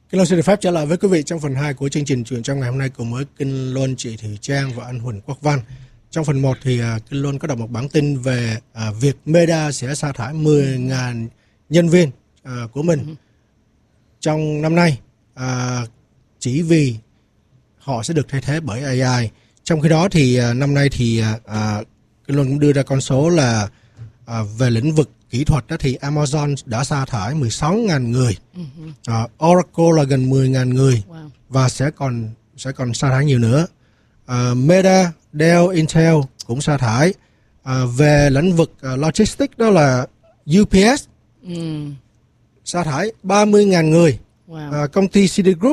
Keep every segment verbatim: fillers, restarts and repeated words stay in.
Kinh Luân xin được phép trở lại với quý vị trong phần hai của chương trình Chuyện Trong ngày hôm nay cùng với Kinh Luân, chị Thùy Trang và anh Huỳnh Quốc Văn. Trong phần một thì uh, Kinh Luân có đọc một bản tin về uh, việc Meta sẽ sa thải mười nghìn nhân viên uh, của mình trong năm nay, uh, chỉ vì họ sẽ được thay thế bởi a i. Trong khi đó thì uh, năm nay thì uh, Kinh Luân cũng đưa ra con số là uh, về lĩnh vực kỹ thuật đó thì Amazon đã sa thải mười sáu nghìn người, uh, Oracle là gần mười nghìn người, wow. và sẽ còn sẽ còn sa thải nhiều nữa. Uh, Meta, Dell, Intel cũng sa thải. Uh, về lĩnh vực uh, logistics đó là u pê ét ừ. sa thải ba mươi nghìn người. Wow. Uh, công ty Citigroup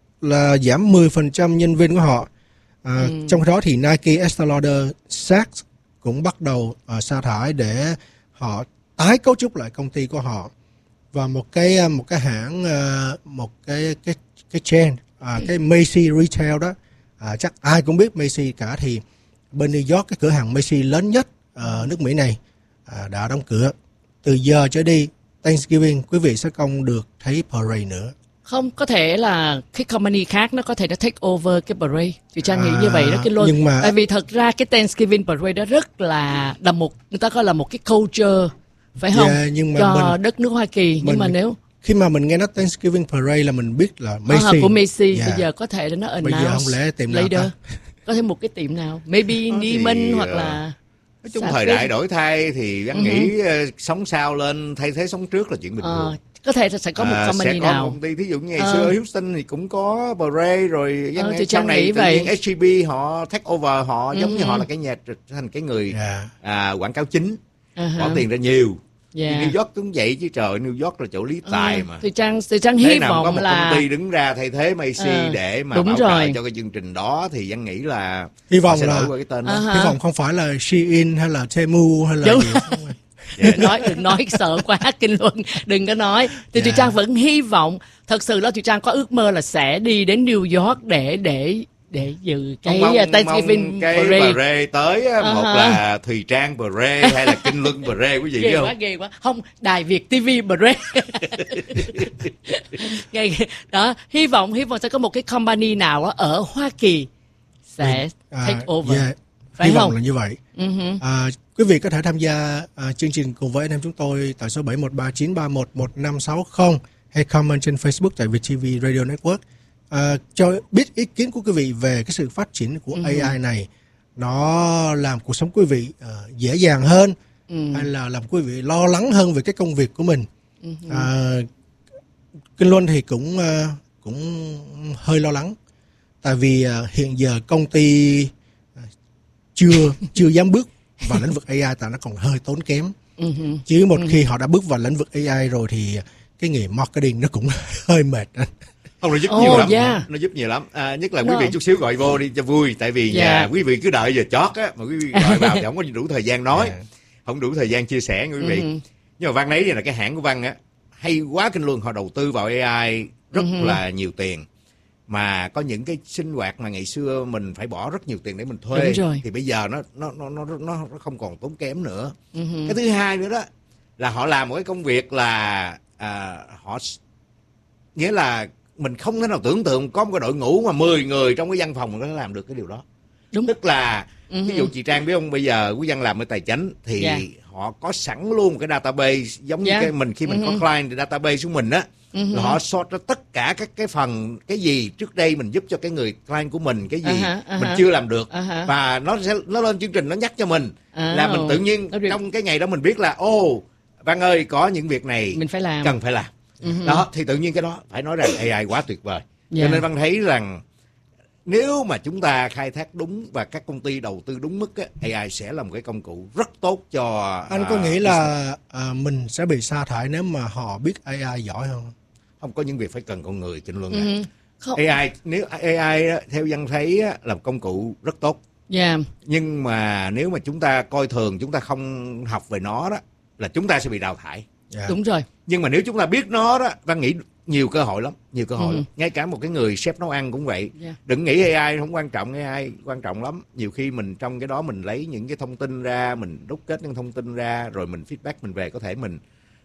là giảm mười phần trăm nhân viên của họ. Uh, ừ. Trong đó thì Nike, Estée Lauder, Saks cũng bắt đầu uh, sa thải để họ tái cấu trúc lại công ty của họ. Và một cái một cái hãng một cái cái cái chain à, cái Macy Retail đó, à, chắc ai cũng biết Macy cả, thì bên New York cái cửa hàng Macy lớn nhất ở nước Mỹ này à, đã đóng cửa. Từ giờ trở đi Thanksgiving quý vị sẽ không được thấy parade nữa. Không, có thể là cái company khác nó có thể nó take over cái parade. Chị Trang à, nghĩ như vậy đó cái luôn. Nhưng mà tại vì thật ra cái Thanksgiving parade đó rất là là một, người ta coi là một cái culture, phải không? Yeah, nhưng mà cho mình, đất nước Hoa Kỳ. Mình, nhưng mà nếu khi mà mình nghe nói Thanksgiving parade là mình biết là Macy. À, của Macy. Yeah. Bây giờ có thể là nó announce. Bây giờ không lẽ tiệm nào ta? Có thể một cái tiệm nào, maybe Neiman hoặc là nói chung thời đại đổi thay thì anh uh-huh. nghĩ uh, sống sau lên thay thế sống trước là chuyện bình thường. Uh, có thể sẽ có một à, company sẽ có nào. Một công ty thí dụ như ngày uh. xưa Houston thì cũng có parade rồi. Uh, thì sau này tự nhiên ét giê bê họ take over, họ uh-huh. giống như họ là cái nhà thành cái người yeah. à, quảng cáo chính, uh-huh. bỏ tiền ra nhiều. Yeah. New York cũng vậy chứ trời, New York là chỗ lý tài ừ, mà. Thì Trang, thì Trang hy vọng có một là công ty đứng ra thay thế Macy à, để mà bảo trợ cho cái chương trình đó thì Giang nghĩ là hy vọng sẽ là đổi qua cái tên đó. Uh-huh. Hy vọng không phải là Shein hay là Temu hay là gì. Đừng nói, đừng nói sợ quá Kinh Luân, đừng có nói. Thì yeah. Chị Trang vẫn hy vọng, thật sự là chị Trang có ước mơ là sẽ đi đến New York để để để dự cái mong, Thanksgiving cái parade. parade tới uh-huh. một là Thùy Trang parade hay là Kinh Luân parade, quý vị biết không? Quá, ghê quá. Không, Đài Việt ti vi parade. Đó, hy vọng hy vọng sẽ có một cái company nào ở Hoa Kỳ sẽ uh, take over. Yeah. Phải hy không? vọng là như vậy. Uh-huh. À, quý vị có thể tham gia à, chương trình cùng với anh em chúng tôi tại số bảy một ba chín ba một một năm sáu không hay comment trên Facebook tại Vietv Radio Network. À, cho biết ý kiến của quý vị về cái sự phát triển của uh-huh. a i này, nó làm cuộc sống quý vị uh, dễ dàng hơn, uh-huh. hay là làm quý vị lo lắng hơn về cái công việc của mình. Uh-huh. À, Kinh Luân thì cũng uh, cũng hơi lo lắng, tại vì uh, hiện giờ công ty uh, chưa chưa dám bước vào lĩnh vực a i tại nó còn hơi tốn kém. Uh-huh. Chứ một uh-huh. khi họ đã bước vào lĩnh vực a i rồi thì cái nghề marketing nó cũng hơi mệt. Không, nó giúp oh, nhiều lắm, yeah. nó giúp nhiều lắm. À, nhất là no. quý vị chút xíu gọi vô đi cho vui, tại vì yeah. nhà quý vị cứ đợi giờ chót á, mà quý vị gọi vào thì không có đủ thời gian nói, yeah. không đủ thời gian chia sẻ quý vị. Uh-huh. Nhưng mà Văn đấy là cái hãng của Văn á, hay quá Kinh Luân, họ đầu tư vào a i rất uh-huh. là nhiều tiền, mà có những cái sinh hoạt mà ngày xưa mình phải bỏ rất nhiều tiền để mình thuê, thì bây giờ nó nó nó nó nó không còn tốn kém nữa. Uh-huh. Cái thứ hai nữa đó là họ làm một cái công việc là à, họ nghĩa là mình không thể nào tưởng tượng có một cái đội ngũ mà mười người trong cái văn phòng mình có thể làm được cái điều đó. Đúng. Tức là uh-huh. ví dụ chị Trang biết không, bây giờ Quý Văn làm ở tài chính thì yeah. họ có sẵn luôn một cái database giống yeah. như cái mình khi mình uh-huh. có client thì database của mình á, uh-huh. là họ sort ra tất cả các cái phần cái gì trước đây mình giúp cho cái người client của mình, cái gì uh-huh. Uh-huh. mình chưa làm được, uh-huh. và nó sẽ nó lên chương trình nó nhắc cho mình, uh-huh. là mình tự nhiên trong cái ngày đó mình biết là ô oh, Văn ơi có những việc này mình phải làm, cần phải làm. Uh-huh. Đó thì tự nhiên cái đó phải nói rằng a i quá tuyệt vời. Yeah. Cho nên Văn thấy rằng nếu mà chúng ta khai thác đúng và các công ty đầu tư đúng mức á, a i sẽ là một cái công cụ rất tốt cho. Anh có uh, nghĩ là uh, mình sẽ bị sa thải nếu mà họ biết a i giỏi không? Không, có những việc phải cần con người trên luận. Uh-huh. a i nếu a i theo Văn thấy á, là một công cụ rất tốt. Yeah. Nhưng mà nếu mà chúng ta coi thường, chúng ta không học về nó đó, là chúng ta sẽ bị đào thải. Yeah. Đúng rồi. Nhưng mà nếu chúng ta biết nó đó, Văn nghĩ nhiều cơ hội lắm, nhiều cơ hội ừ. lắm. Ngay cả một cái người chef nấu ăn cũng vậy. Yeah. Đừng nghĩ a i không quan trọng, a i quan trọng lắm. Nhiều khi mình trong cái đó mình lấy những cái thông tin ra, mình đúc kết những thông tin ra, rồi mình feedback mình về, có thể mình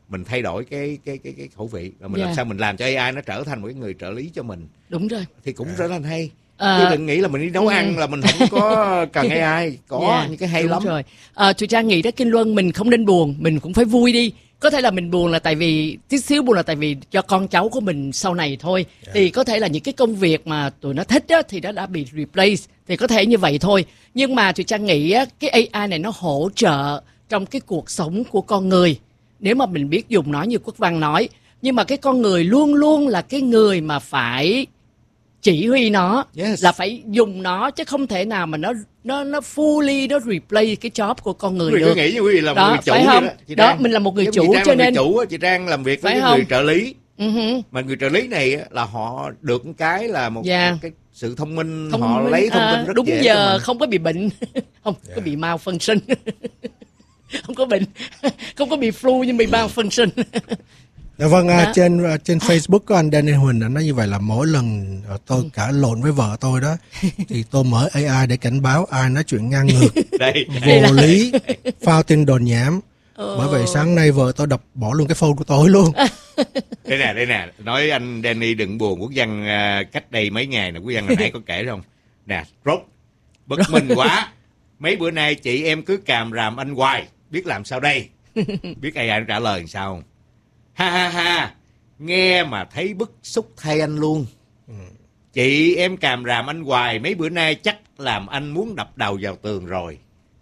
mình thay đổi cái cái cái cái khẩu vị, và mình yeah. làm sao mình làm cho a i nó trở thành một cái người trợ lý cho mình. Đúng rồi. Thì cũng rất là hay. À, chứ đừng nghĩ là mình đi nấu ừ. ăn là mình không có cần a i, có yeah, những cái hay đúng lắm. Rồi. À, Thùy Trang nghĩ đó Kinh Luân, mình không nên buồn, mình cũng phải vui đi. Có thể là mình buồn là tại vì tí xíu buồn là tại vì cho con cháu của mình sau này thôi. Yeah. Thì có thể là những cái công việc mà tụi nó thích á, thì nó đã bị replace, thì có thể như vậy thôi. Nhưng mà Thùy Trang nghĩ á, cái a i này nó hỗ trợ trong cái cuộc sống của con người, nếu mà mình biết dùng nó như Quốc Văn nói. Nhưng mà cái con người luôn luôn là cái người mà phải chỉ huy nó, yes. là phải dùng nó, chứ không thể nào mà nó nó nó fully nó replace cái job của con người quý được. Quý nghĩ như quý vị là đó, một người chủ phải không? đó, chị đó Trang, mình là một người chủ, cho nên người chủ, chị Trang làm việc với cái người trợ lý. Uh-huh. Mà người trợ lý này là họ được cái là một, yeah. một cái sự thông minh, thông họ minh, lấy thông tin à, rất đúng dễ giờ, không có bị bệnh, không yeah. có bị malfunction. Không có bệnh, không có bị flu nhưng bị malfunction. Dạ vâng, à, trên trên Facebook của anh Danny Huỳnh đã nói như vậy là mỗi lần tôi cãi lộn với vợ tôi đó thì tôi mở a i để cảnh báo ai nói chuyện ngang ngược, đây, vô đây lý, phao tin đồn nhảm. Ờ. Bởi vậy sáng nay vợ tôi đập bỏ luôn cái phone của tôi luôn. Đây nè, đây nè, nói anh Danny đừng buồn. Quốc Văn uh, cách đây mấy ngày nè, Quốc Văn hồi nãy có kể không? Nè, rốt, bực mình quá. Mấy bữa nay chị em cứ càm ràm anh hoài, biết làm sao đây? Biết a i nó trả lời làm sao không? Ha ha ha, nghe mà thấy bức xúc thay anh luôn. Ừ. Chị em càm ràm anh hoài, mấy bữa nay chắc làm anh muốn đập đầu vào tường rồi.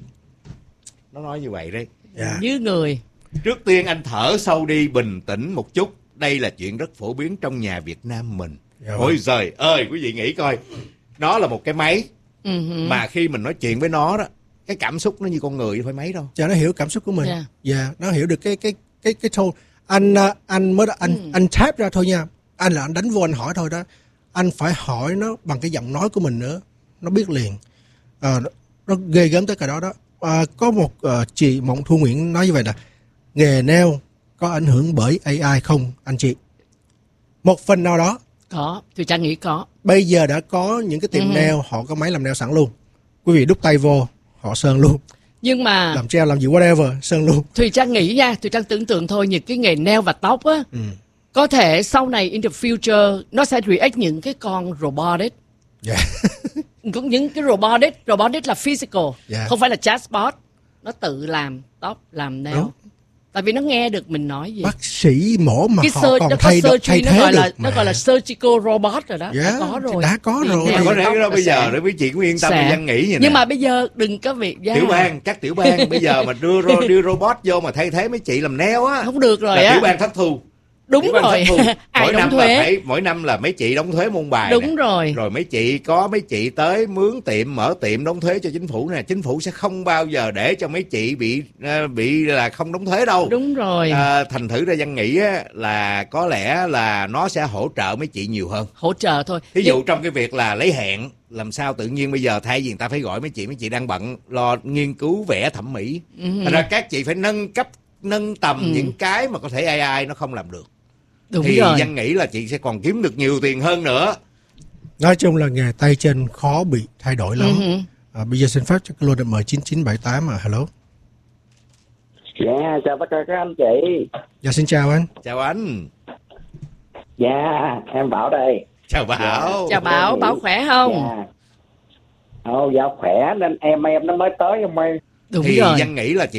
Nó nói như vậy đấy. Yeah. Như người. Trước tiên anh thở sâu đi, bình tĩnh một chút. Đây là chuyện rất phổ biến trong nhà Việt Nam mình. Yeah. Ôi giời ơi, quý vị nghĩ coi. Nó là một cái máy, uh-huh. mà khi mình nói chuyện với nó đó, cái cảm xúc nó như con người, phải máy đâu. Cho nó hiểu cảm xúc của mình. Dạ, yeah. yeah, nó hiểu được cái cái cái cái tone. Anh anh mới anh ừ. anh tap ra thôi nha. Anh là anh đánh vô anh hỏi thôi đó. Anh phải hỏi nó bằng cái giọng nói của mình nữa, nó biết liền. À, nó, nó ghê gớm tới cả đó đó. À, có một uh, chị Mộng Thu Nguyễn nói như vậy là nghề nail có ảnh hưởng bởi a i không anh chị? Một phần nào đó. Có, tôi chắc nghĩ có. Bây giờ đã có những cái tiệm ừ. nail họ có máy làm nail sẵn luôn. Quý vị đút tay vô, họ sơn luôn. Nhưng mà làm treo làm gì whatever sơn luôn. Thùy Trang nghĩ nha, Thùy Trang tưởng tượng thôi, những cái nghề nail và tóc á, ừ. có thể sau này in the future nó sẽ react những cái con robot đấy. Yeah. Cũng những cái robot đấy, robot đấy là physical, yeah. không phải là chatbot, nó tự làm tóc, làm nail. Đúng. Tại vì nó nghe được mình nói gì. Bác sĩ mổ mà cái họ sur- còn thay, được, thay nó thế gọi được là, nó gọi là surgical robot rồi đó. Yeah, đã có rồi. Đã có rồi. Mà có thể đó bây giờ để quý chị cũng yên tâm đi Văn nghĩ vậy nè. Nhưng mà bây giờ đừng có việc yeah. Tiểu Bang, chắc Tiểu Bang bây giờ mà đưa đưa robot vô mà thay thế mấy chị làm nail á. Không được rồi là á. Tiểu Bang thất thu. Đúng rồi. Mỗi năm thuế. Là phải, mỗi năm là mấy chị đóng thuế môn bài. Đúng nè. rồi. Rồi mấy chị có mấy chị tới mướn tiệm, mở tiệm đóng thuế cho chính phủ nè. Chính phủ sẽ không bao giờ để cho mấy chị bị bị là không đóng thuế đâu. Đúng rồi. À, thành thử ra Văn nghĩ á, là có lẽ là nó sẽ hỗ trợ mấy chị nhiều hơn. Hỗ trợ thôi. Ví dụ Nhưng... trong cái việc là lấy hẹn, làm sao tự nhiên bây giờ thay vì người ta phải gọi mấy chị, mấy chị đang bận lo nghiên cứu vẽ thẩm mỹ. Uh-huh. Thành ra các chị phải nâng cấp, nâng tầm uh-huh. những cái mà có thể a i nó không làm được. Đúng thì rồi. Văn nghĩ là chị sẽ còn kiếm được nhiều tiền hơn nữa. Nói chung là nghề tay chân khó bị thay đổi lắm. Uh-huh. À, bây giờ xin phép cho cái lô number chín chín bảy tám mà hello. Dạ, yeah, chào tất cả các anh chị. Dạ, xin chào anh. Chào anh. Dạ, yeah, em Bảo đây. Chào Bảo. Dạ. Chào Bảo, Bảo khỏe không? Dạ. Ồ, dạ khỏe nên em em nó mới tới không em. Đúng thì rồi. Văn nghĩ là chị